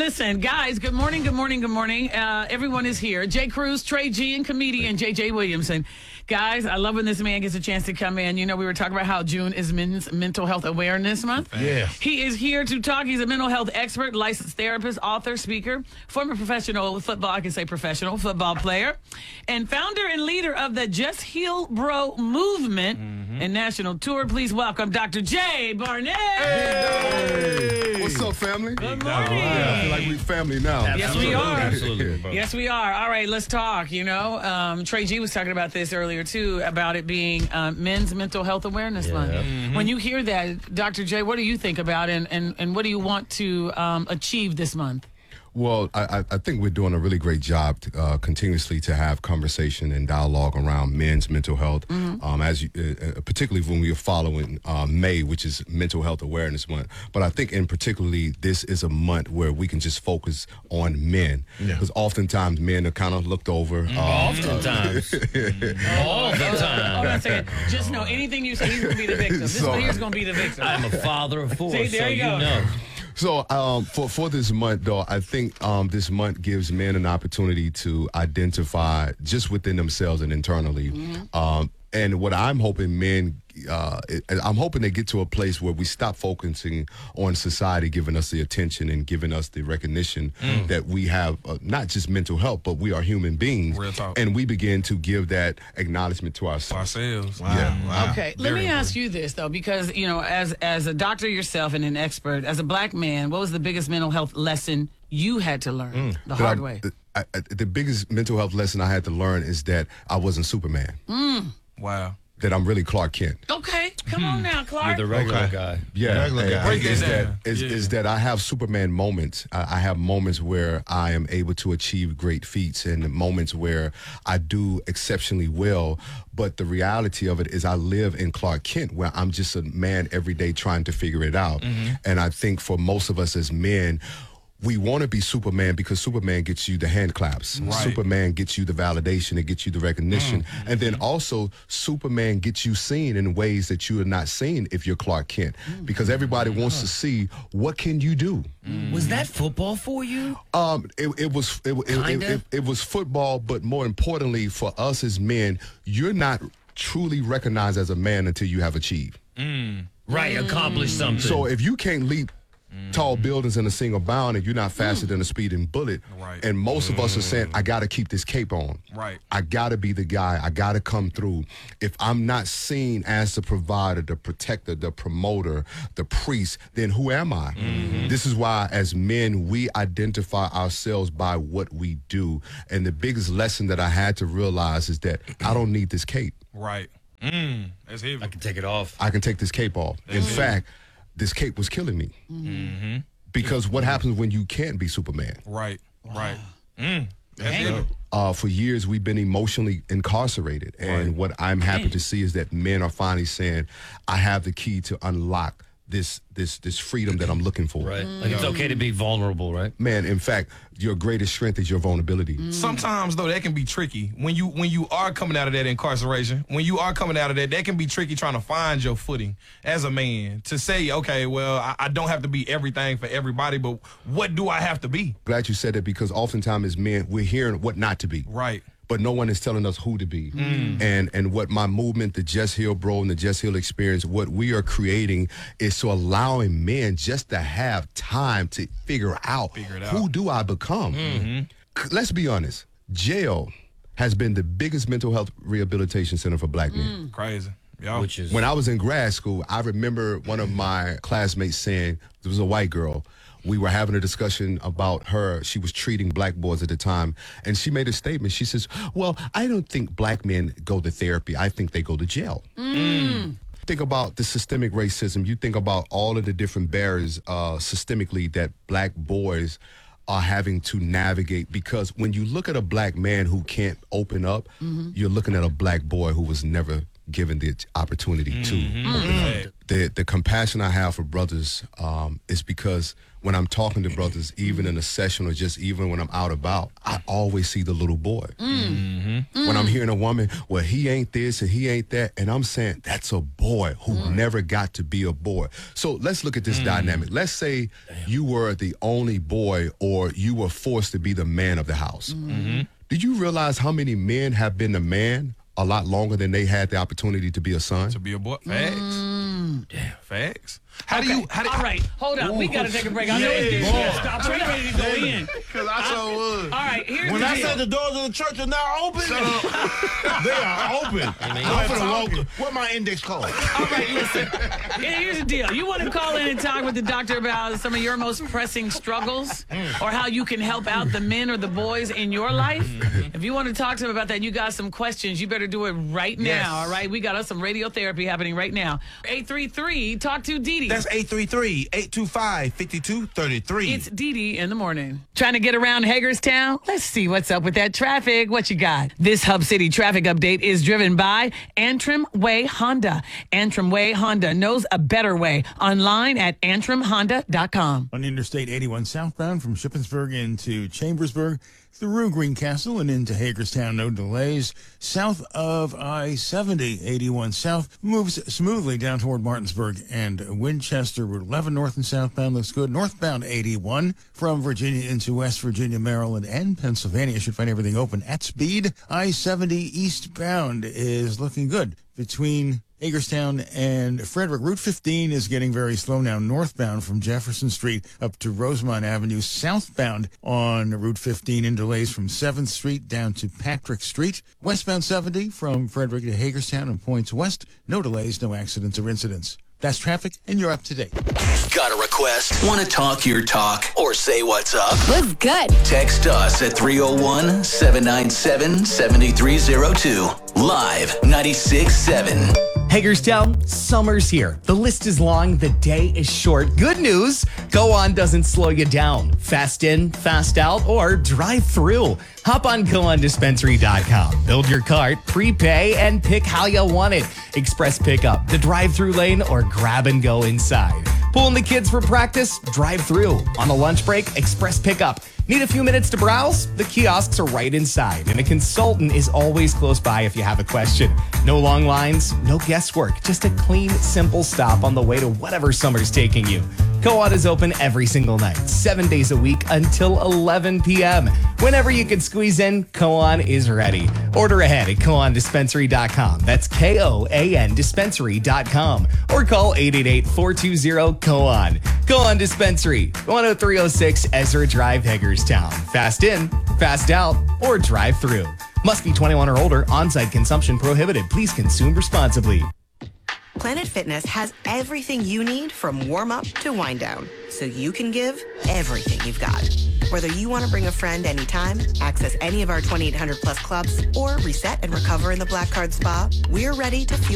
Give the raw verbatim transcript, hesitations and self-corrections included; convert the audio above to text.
listen, guys, good morning, good morning, good morning. Uh, everyone is here. Jay Cruz, Trey G, and comedian J J Williamson. Guys, I love when this man gets a chance to come in. You know, we were talking about how June is Men's Mental Health Awareness Month. Yeah. He is here to talk. He's a mental health expert, licensed therapist, author, speaker, former professional football, I can say professional football player, and founder and leader of the Just Heal Bro movement mm-hmm. and national tour. Please welcome Doctor Jay Barnett. Hey. What's up, family? Good morning. I feel like we family now. Yes, we are. Absolutely. Yes, we are. All right, let's talk. You know, um, Trey G was talking about this earlier, too, about it being uh, Men's Mental Health Awareness Yeah. Month. Mm-hmm. When you hear that, Doctor J, what do you think about it, and, and, and what do you want to um, achieve this month? Well, I, I think we're doing a really great job uh, continuously to have conversation and dialogue around men's mental health, mm-hmm. um, as you, uh, particularly when we are following uh, May, which is Mental Health Awareness Month. But I think in particularly this is a month where we can just focus on men, because yeah. oftentimes men are kind of looked over. Mm-hmm. Um, oftentimes. mm-hmm. All the time. Hold on a second. Just know anything you say, he's going to be the victim. This So- one here's going to be the victim. I'm a father of four, See, there so you you go. know. So um, for, for this month, though, I think um, this month gives men an opportunity to identify just within themselves and internally. Mm-hmm. Um, and what I'm hoping men, uh, I'm hoping they get to a place where we stop focusing on society giving us the attention and giving us the recognition mm. that we have uh, not just mental health, but we are human beings. Real talk. And we begin to give that acknowledgement to ourselves. Ourselves. Wow. Yeah. Wow. Okay, let Very me ask important. you this, though, because, you know, as as a doctor yourself and an expert, as a black man, what was the biggest mental health lesson you had to learn Mm. the That hard I- way? I, I, the biggest mental health lesson I had to learn is that I wasn't Superman, Mm. Wow. that I'm really Clark Kent. Okay, come on now, You're Clark. the regular Okay. guy. Yeah, Regular and- guy. Break it is down. that is, Yeah. is that I have Superman moments. I, I have moments where I am able to achieve great feats, and moments where I do exceptionally well. But the reality of it is, I live in Clark Kent, where I'm just a man every day trying to figure it out. Mm-hmm. And I think for most of us as men, we want to be Superman because Superman gets you the hand claps. Right. Superman gets you the validation. It gets you the recognition. Mm-hmm. And then also, Superman gets you seen in ways that you are not seen if you're Clark Kent. Because everybody wants to see, what can you do? Was that football for you? Um, it, it was it, it, it, Kinda? it, it was football, but more importantly for us as men, you're not truly recognized as a man until you have achieved. Right, accomplish something. So if you can't leap tall buildings in a single bound and you're not faster than a speeding bullet, Right. and most of us are saying, I got to keep this cape on. Right. I got to be the guy. I got to come through. If I'm not seen as the provider, the protector, the promoter, the priest, then who am I? Mm-hmm. This is why, as men, we identify ourselves by what we do. And the biggest lesson that I had to realize is that I don't need this cape. Right. Mm. That's heavy. I can take it off. I can take this cape off. In That's it. fact, this cape was killing me. Mm-hmm. Because what happens when you can't be Superman? Right. Right. Mm. That's Dang. heavy. Uh, for years, we've been emotionally incarcerated. And Right. what I'm happy to see is that men are finally saying, I have the key to unlock this this this freedom that I'm looking for. Right. Like it's okay to be vulnerable, right? Man, in fact, your greatest strength is your vulnerability. Sometimes though that can be tricky when you when you are coming out of that incarceration. When you are coming out of that, that can be tricky trying to find your footing as a man to say, okay, well, I, I don't have to be everything for everybody, but what do I have to be? Glad you said that, because oftentimes as men, we're hearing what not to be. Right. But no one is telling us who to be. And and what my movement, the Just Heal Bro and the Just Heal experience, what we are creating is to allowing men just to have time to figure out, Figure it who out. do I become? C- Let's be honest. Jail has been the biggest mental health rehabilitation center for black men. Crazy. Yo. Which is When I was in grad school, I remember one of my classmates saying, there was a white girl, we were having a discussion about her. She was treating black boys at the time. And she made a statement. She says, well, I don't think black men go to therapy. I think they go to jail. Think about the systemic racism. You think about all of the different barriers uh, systemically that black boys are having to navigate, because when you look at a black man who can't open up, you're looking at a black boy who was never given the opportunity to open up. The, the compassion I have for brothers um, is because when I'm talking to brothers, even in a session or just even when I'm out about, I always see the little boy. Mm-hmm. When I'm hearing a woman, well, he ain't this and he ain't that, and I'm saying that's a boy who mm. never got to be a boy. So let's look at this mm. dynamic. Let's say Damn. you were the only boy or you were forced to be the man of the house. Mm-hmm. Did you realize how many men have been the man a lot longer than they had the opportunity to be a son? To be a boy? Facts. Mm. Damn, facts. How okay. do you? How do, all right, hold on. Ooh. We got to take a break. I know it's getting yeah. Stop. Trey ready to go in. Because I so would. All right, here's when the I deal. said the doors of the church are now open, they are open. I mean, I'm finna walk. What my index card? All right, listen. Yeah, here's the deal. You want to call in and talk with the doctor about some of your most pressing struggles or how you can help out the men or the boys in your life? If you want to talk to them about that, you got some questions, you better do it right now, yes. all right? We got us some radiotherapy happening right now. eight three three, talk to Dee Dee. That's eight three three, eight two five, five two three three. It's Dee Dee in the morning. Trying to get around Hagerstown? Let's see what's up with that traffic. What you got? This Hub City traffic update is driven by Antrim Way Honda. Antrim Way Honda knows a better way. Online at antrim honda dot com. On Interstate eighty-one southbound from Shippensburg into Chambersburg, through Greencastle and into Hagerstown, no delays. South of I seventy, eighty-one south moves smoothly down toward Martinsburg and Winchester. Route eleven north and southbound looks good. Northbound eighty-one from Virginia into West Virginia, Maryland, and Pennsylvania should find everything open at speed. I seventy eastbound is looking good between Hagerstown and Frederick. Route fifteen is getting very slow now northbound from Jefferson Street up to Rosemont Avenue. Southbound on Route fifteen in delays from seventh Street down to Patrick Street. Westbound seventy from Frederick to Hagerstown and points west. No delays, no accidents or incidents. That's traffic, and you're up to date. Got a request? Want to talk your talk or say what's up? What's good? Text us at three oh one, seven nine seven, seven three oh two. Live ninety-six seven. Hagerstown, summer's here. The list is long, the day is short. Good news, Go On doesn't slow you down. Fast in, fast out, or drive through. Hop on go on dispensary dot com. Build your cart, prepay, and pick how you want it. Express pickup, the drive-through lane, or grab and go inside. Pulling the kids for practice? Drive through. On a lunch break? Express pickup. Need a few minutes to browse? The kiosks are right inside, and a consultant is always close by if you have a question. No long lines, no guesswork, just a clean, simple stop on the way to whatever summer's taking you. Co-op is open every single night, seven days a week until eleven p.m. Whenever you can squeeze in, Co-on is ready. Order ahead at go on dispensary dot com. That's K O A N dispensary dot com. Or call eight eight eight, four two zero, C O on. Go On Dispensary, one oh three oh six Ezra Drive, Hagerstown. Fast in, fast out, or drive through. Must be twenty-one or older. On-site consumption prohibited. Please consume responsibly. Planet Fitness has everything you need from warm-up to wind-down, so you can give everything you've got. Whether you want to bring a friend anytime, access any of our twenty-eight hundred plus clubs, or reset and recover in the Black Card Spa, we're ready to fuel